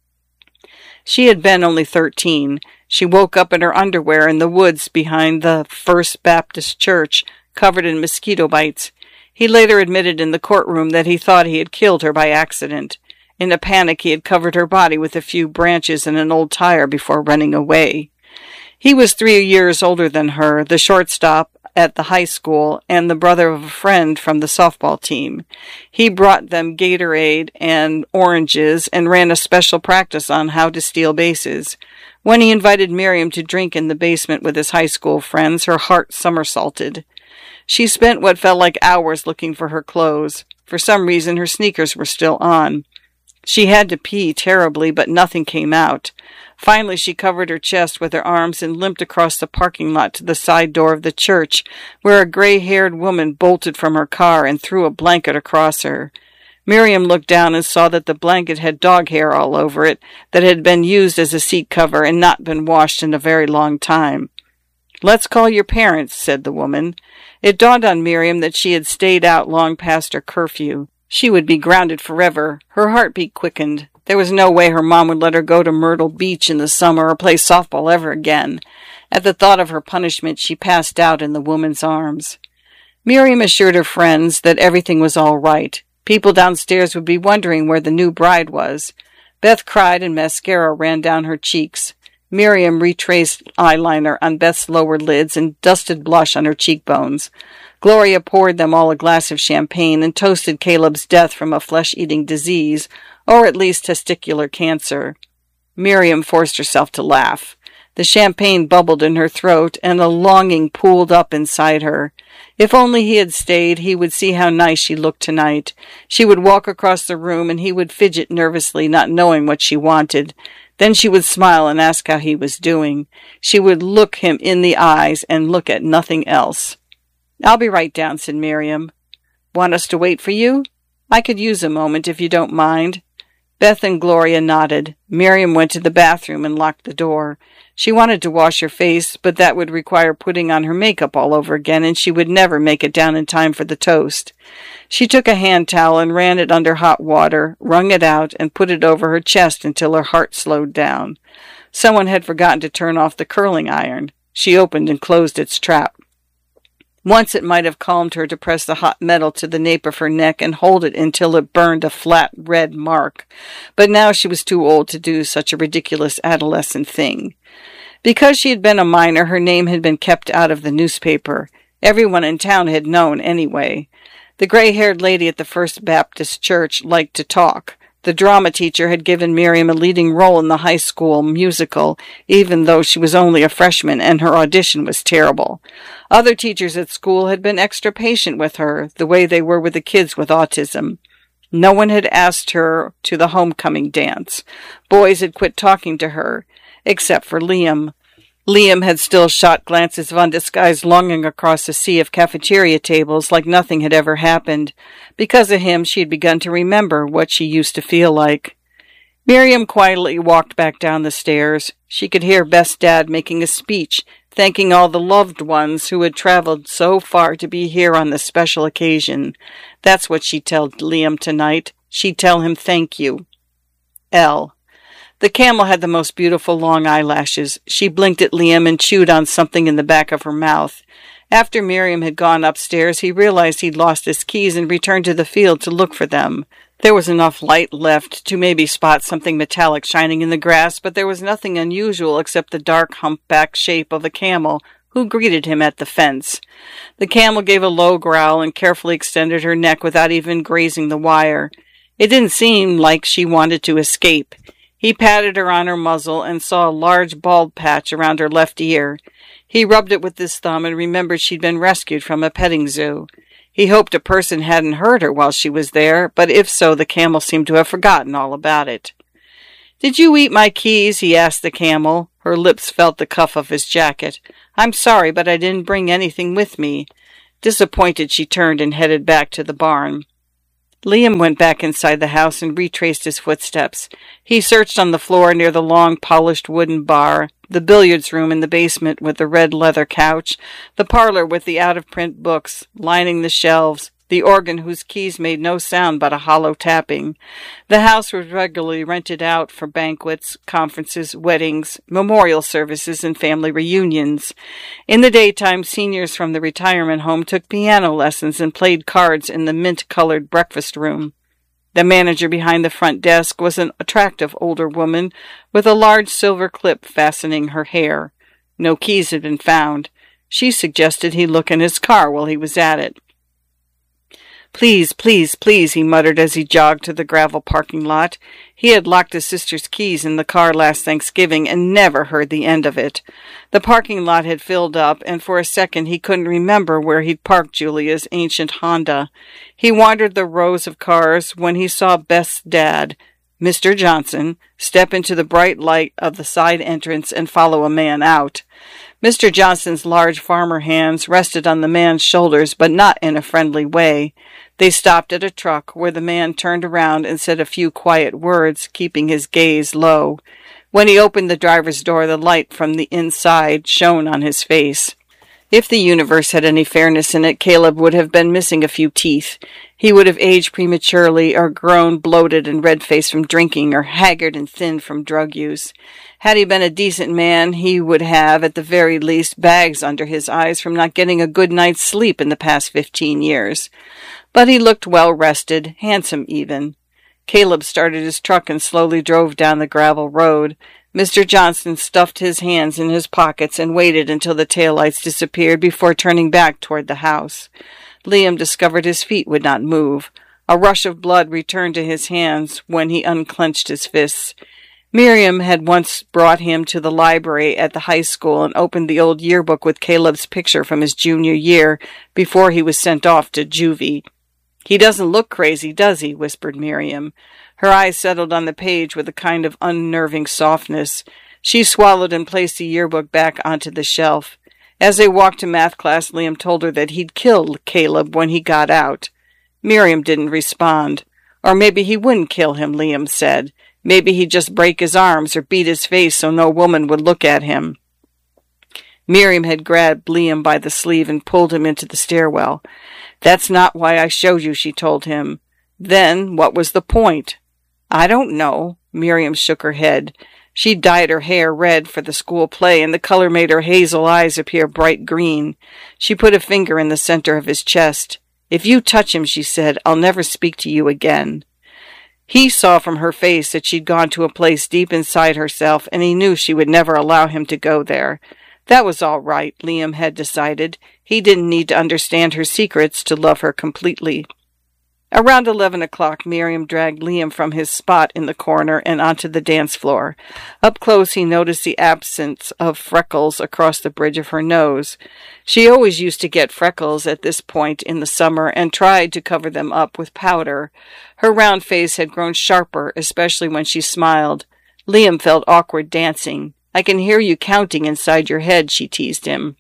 She had been only thirteen. She woke up in her underwear in the woods behind the First Baptist Church, covered in mosquito bites. He later admitted in the courtroom that he thought he had killed her by accident. In a panic, he had covered her body with a few branches and an old tire before running away. He was three years older than her, the shortstop at the high school, and the brother of a friend from the softball team. He brought them Gatorade and oranges and ran a special practice on how to steal bases. When he invited Miriam to drink in the basement with his high school friends, her heart somersaulted. She spent what felt like hours looking for her clothes. For some reason, her sneakers were still on. She had to pee terribly, but nothing came out. Finally, she covered her chest with her arms and limped across the parking lot to the side door of the church, where a gray-haired woman bolted from her car and threw a blanket across her. Miriam looked down and saw that the blanket had dog hair all over it, that had been used as a seat cover and not been washed in a very long time. "Let's call your parents," said the woman. It dawned on Miriam that she had stayed out long past her curfew. She would be grounded forever. Her heartbeat quickened. There was no way her mom would let her go to Myrtle Beach in the summer or play softball ever again. At the thought of her punishment, she passed out in the woman's arms. Miriam assured her friends that everything was all right. People downstairs would be wondering where the new bride was. Beth cried and mascara ran down her cheeks. Miriam retraced eyeliner on Beth's lower lids and dusted blush on her cheekbones. Gloria poured them all a glass of champagne and toasted Caleb's death from a flesh-eating disease, or at least testicular cancer. Miriam forced herself to laugh. The champagne bubbled in her throat, and a longing pooled up inside her. If only he had stayed, he would see how nice she looked tonight. She would walk across the room, and he would fidget nervously, not knowing what she wanted. Then she would smile and ask how he was doing. She would look him in the eyes and look at nothing else. "I'll be right down," said Miriam. "Want us to wait for you?" "I could use a moment, if you don't mind." Beth and Gloria nodded. Miriam went to the bathroom and locked the door. She wanted to wash her face, but that would require putting on her makeup all over again, and she would never make it down in time for the toast. She took a hand towel and ran it under hot water, wrung it out, and put it over her chest until her heart slowed down. Someone had forgotten to turn off the curling iron. She opened and closed its trap. Once it might have calmed her to press the hot metal to the nape of her neck and hold it until it burned a flat red mark. But now she was too old to do such a ridiculous adolescent thing. Because she had been a minor, her name had been kept out of the newspaper. Everyone in town had known anyway. The gray-haired lady at the First Baptist Church liked to talk. The drama teacher had given Miriam a leading role in the high school musical, even though she was only a freshman and her audition was terrible. Other teachers at school had been extra patient with her, the way they were with the kids with autism. No one had asked her to the homecoming dance. Boys had quit talking to her, except for Liam. Liam had still shot glances of undisguised longing across a sea of cafeteria tables like nothing had ever happened. Because of him, she had begun to remember what she used to feel like. Miriam quietly walked back down the stairs. She could hear Beth's dad making a speech, thanking all the loved ones who had traveled so far to be here on this special occasion. That's what she'd tell Liam tonight. She'd tell him thank you. L. The camel had the most beautiful long eyelashes. She blinked at Liam and chewed on something in the back of her mouth. After Miriam had gone upstairs, he realized he'd lost his keys and returned to the field to look for them. There was enough light left to maybe spot something metallic shining in the grass, but there was nothing unusual except the dark humpback shape of the camel, who greeted him at the fence. The camel gave a low growl and carefully extended her neck without even grazing the wire. It didn't seem like she wanted to escape. He patted her on her muzzle and saw a large bald patch around her left ear. He rubbed it with his thumb and remembered she'd been rescued from a petting zoo. He hoped a person hadn't hurt her while she was there, but if so, the camel seemed to have forgotten all about it. Did you eat my keys? He asked the camel. Her lips felt the cuff of his jacket. I'm sorry, but I didn't bring anything with me. Disappointed, she turned and headed back to the barn. Liam went back inside the house and retraced his footsteps. He searched on the floor near the long, polished wooden bar, the billiards room in the basement with the red leather couch, the parlor with the out-of-print books lining the shelves, the organ whose keys made no sound but a hollow tapping. The house was regularly rented out for banquets, conferences, weddings, memorial services, and family reunions. In the daytime, seniors from the retirement home took piano lessons and played cards in the mint-colored breakfast room. The manager behind the front desk was an attractive older woman with a large silver clip fastening her hair. No keys had been found. She suggested he look in his car while he was at it. Please, please, please, he muttered as he jogged to the gravel parking lot. He had locked his sister's keys in the car last Thanksgiving and never heard the end of it. The parking lot had filled up, and for a second he couldn't remember where he'd parked Julia's ancient Honda. He wandered the rows of cars when he saw Beth's dad, Mister Johnson, step into the bright light of the side entrance and follow a man out. Mister Johnson's large farmer hands rested on the man's shoulders, but not in a friendly way. They stopped at a truck where the man turned around and said a few quiet words, keeping his gaze low. When he opened the driver's door, the light from the inside shone on his face. If the universe had any fairness in it, Caleb would have been missing a few teeth. He would have aged prematurely, or grown bloated and red-faced from drinking, or haggard and thin from drug use. Had he been a decent man, he would have, at the very least, bags under his eyes from not getting a good night's sleep in the past fifteen years. But he looked well-rested, handsome even. Caleb started his truck and slowly drove down the gravel road. Mister Johnson stuffed his hands in his pockets and waited until the taillights disappeared before turning back toward the house. Liam discovered his feet would not move. A rush of blood returned to his hands when he unclenched his fists. Miriam had once brought him to the library at the high school and opened the old yearbook with Caleb's picture from his junior year before he was sent off to juvie. He doesn't look crazy, does he? Whispered Miriam. Her eyes settled on the page with a kind of unnerving softness. She swallowed and placed the yearbook back onto the shelf. As they walked to math class, Liam told her that he'd kill Caleb when he got out. Miriam didn't respond. Or maybe he wouldn't kill him, Liam said. Maybe he'd just break his arms or beat his face so no woman would look at him. Miriam had grabbed Liam by the sleeve and pulled him into the stairwell. That's not why I showed you, she told him. Then what was the point? I don't know. Miriam shook her head. She dyed her hair red for the school play, and the color made her hazel eyes appear bright green. She put a finger in the center of his chest. If you touch him, she said, I'll never speak to you again. He saw from her face that she'd gone to a place deep inside herself, and he knew she would never allow him to go there. That was all right, Liam had decided. He didn't need to understand her secrets to love her completely. Around eleven o'clock, Miriam dragged Liam from his spot in the corner and onto the dance floor. Up close, he noticed the absence of freckles across the bridge of her nose. She always used to get freckles at this point in the summer and tried to cover them up with powder. Her round face had grown sharper, especially when she smiled. Liam felt awkward dancing. I can hear you counting inside your head, she teased him.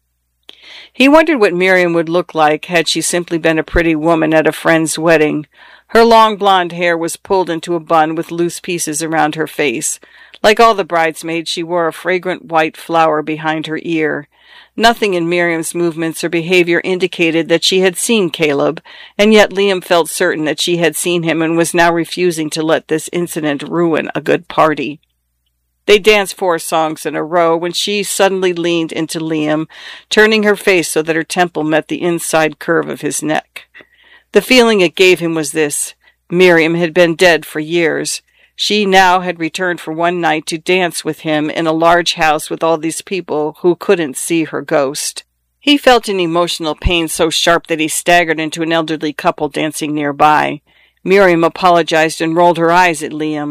He wondered what Miriam would look like had she simply been a pretty woman at a friend's wedding. Her long blonde hair was pulled into a bun with loose pieces around her face. Like all the bridesmaids, she wore a fragrant white flower behind her ear. Nothing in Miriam's movements or behavior indicated that she had seen Caleb, and yet Liam felt certain that she had seen him and was now refusing to let this incident ruin a good party. They danced four songs in a row when she suddenly leaned into Liam, turning her face so that her temple met the inside curve of his neck. The feeling it gave him was this. Miriam had been dead for years. She now had returned for one night to dance with him in a large house with all these people who couldn't see her ghost. He felt an emotional pain so sharp that he staggered into an elderly couple dancing nearby. Miriam apologized and rolled her eyes at Liam.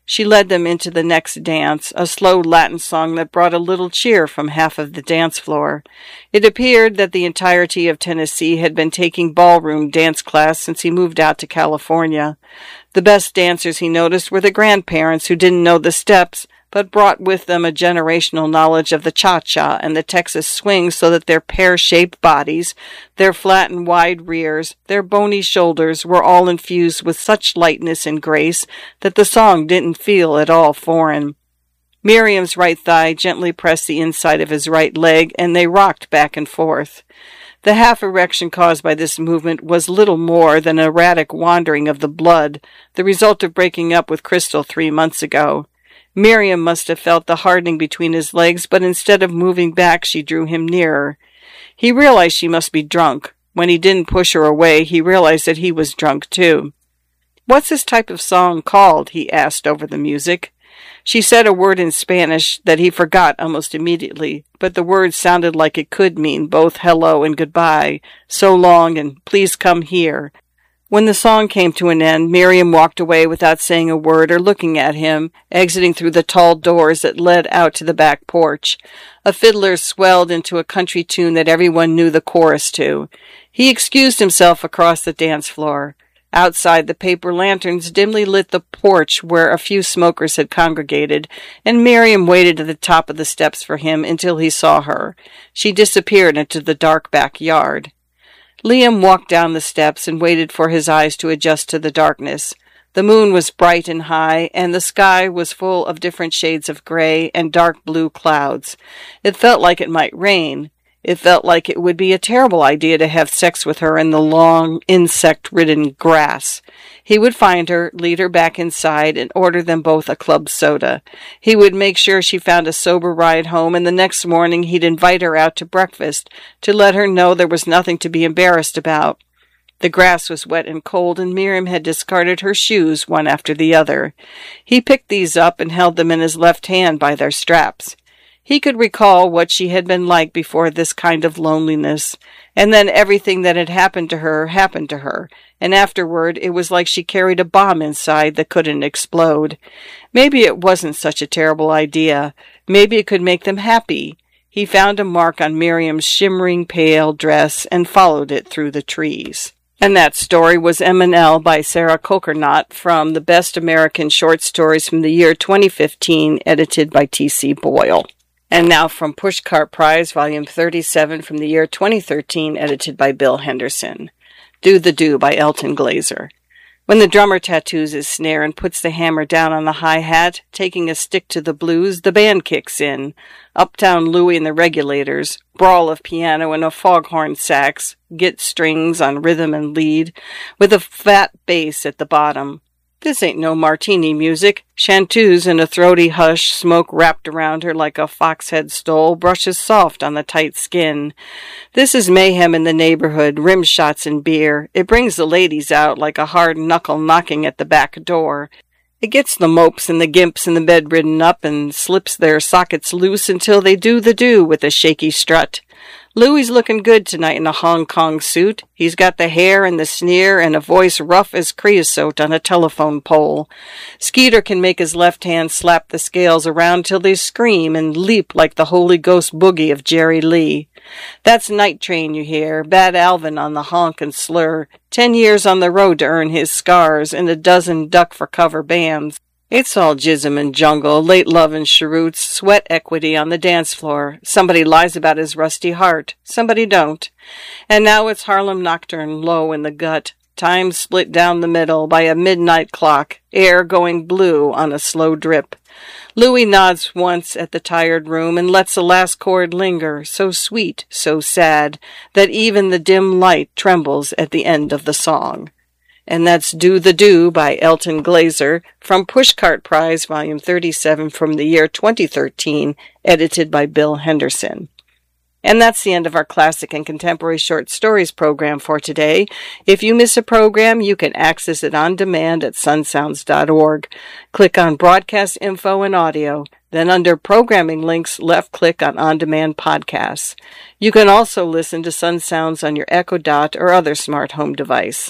She led them into the next dance, a slow Latin song that brought a little cheer from half of the dance floor. It appeared that the entirety of Tennessee had been taking ballroom dance class since he moved out to California. The best dancers, he noticed, were the grandparents who didn't know the steps, but brought with them a generational knowledge of the cha-cha and the Texas swing, so that their pear-shaped bodies, their flat and wide rears, their bony shoulders were all infused with such lightness and grace that the song didn't feel at all foreign. Miriam's right thigh gently pressed the inside of his right leg, and they rocked back and forth. The half-erection caused by this movement was little more than an erratic wandering of the blood, the result of breaking up with Crystal three months ago. Miriam must have felt the hardening between his legs, but instead of moving back, she drew him nearer. He realized she must be drunk. When he didn't push her away, he realized that he was drunk too. "What's this type of song called?" he asked over the music. She said a word in Spanish that he forgot almost immediately, but the word sounded like it could mean both hello and goodbye, so long and please come here. When the song came to an end, Miriam walked away without saying a word or looking at him, exiting through the tall doors that led out to the back porch. A fiddler swelled into a country tune that everyone knew the chorus to. He excused himself across the dance floor. Outside, the paper lanterns dimly lit the porch where a few smokers had congregated, and Miriam waited at the top of the steps for him until he saw her. She disappeared into the dark backyard. Liam walked down the steps and waited for his eyes to adjust to the darkness. The moon was bright and high, and the sky was full of different shades of gray and dark blue clouds. It felt like it might rain. It felt like it would be a terrible idea to have sex with her in the long, insect-ridden grass. He would find her, lead her back inside, and order them both a club soda. He would make sure she found a sober ride home, and the next morning he'd invite her out to breakfast, to let her know there was nothing to be embarrassed about. The grass was wet and cold, and Miriam had discarded her shoes one after the other. He picked these up and held them in his left hand by their straps. He could recall what she had been like before this kind of loneliness, and then everything that had happened to her happened to her, and afterward it was like she carried a bomb inside that couldn't explode. Maybe it wasn't such a terrible idea. Maybe it could make them happy. He found a mark on Miriam's shimmering pale dress and followed it through the trees. And that story was M and L by Sarah Kokernot from the Best American Short Stories from the year twenty fifteen, edited by T C Boyle. And now from Pushcart Prize, Volume thirty-seven from the year twenty thirteen, edited by Bill Henderson. Do the Do by Elton Glazer. When the drummer tattoos his snare and puts the hammer down on the hi-hat, taking a stick to the blues, the band kicks in. Uptown Louie and the Regulators, brawl of piano and a foghorn sax, git strings on rhythm and lead, with a fat bass at the bottom. This ain't no martini music. Chanteuse in a throaty hush, smoke wrapped around her like a foxhead stole, brushes soft on the tight skin. This is mayhem in the neighborhood, rim shots and beer. It brings the ladies out like a hard knuckle knocking at the back door. It gets the mopes and the gimps and the bedridden up and slips their sockets loose until they do the do with a shaky strut. Louie's looking good tonight in a Hong Kong suit. He's got the hair and the sneer and a voice rough as creosote on a telephone pole. Skeeter can make his left hand slap the scales around till they scream and leap like the Holy Ghost boogie of Jerry Lee. That's Night Train, you hear, Bad Alvin on the honk and slur. Ten years on the road to earn his scars and a dozen duck-for-cover bands. It's all jism and jungle, late love and cheroots, sweat equity on the dance floor. Somebody lies about his rusty heart, somebody don't. And now it's Harlem Nocturne low in the gut, time split down the middle by a midnight clock, air going blue on a slow drip. Louie nods once at the tired room and lets the last chord linger, so sweet, so sad, that even the dim light trembles at the end of the song. And that's Do the Do by Elton Glazer from Pushcart Prize, Volume thirty-seven from the year twenty thirteen, edited by Bill Henderson. And that's the end of our Classic and Contemporary Short Stories program for today. If you miss a program, you can access it on demand at sun sounds dot org. Click on Broadcast Info and Audio. Then under Programming Links, left-click on On-Demand Podcasts. You can also listen to Sun Sounds on your Echo Dot or other smart home device.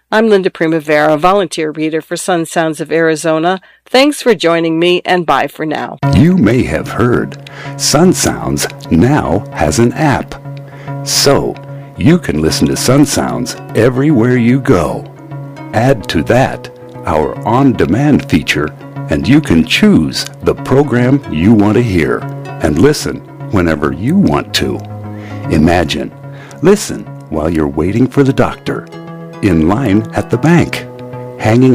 I'm Linda Primavera, volunteer reader for Sun Sounds of Arizona. Thanks for joining me, and bye for now. You may have heard Sun Sounds now has an app. So, you can listen to Sun Sounds everywhere you go. Add to that our on-demand feature, and you can choose the program you want to hear and listen whenever you want to. Imagine, listen while you're waiting for the doctor, in line at the bank, hanging